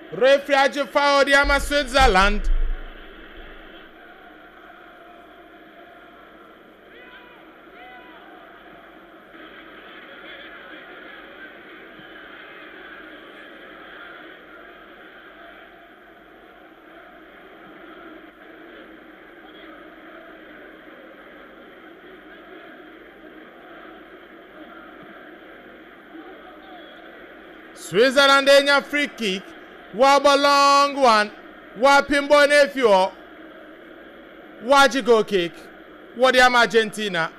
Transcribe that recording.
Refuge foul the Switzerland. Switzerland in a free kick. Wabba long one. Wapimbo nephew. Waji go kick. What the Argentina.